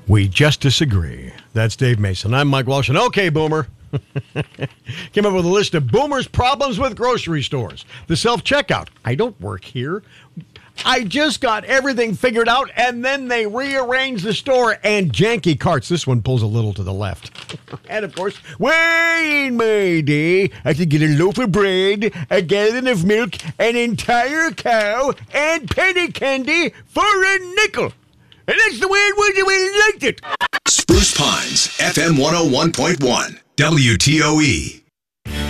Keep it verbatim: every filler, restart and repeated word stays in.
We just disagree. That's Dave Mason. I'm Mike Walsh. And okay, Boomer. Came up with a list of Boomer's problems with grocery stores. The self-checkout. I don't work here. I just got everything figured out, and then they rearrange the store. And janky carts. This one pulls a little to the left. And, of course, way in my day, I could get a loaf of bread, a gallon of milk, an entire cow, and penny candy for a nickel. And that's the way it was, the way I liked it. Spruce Pines, F M one oh one point one, W T O E.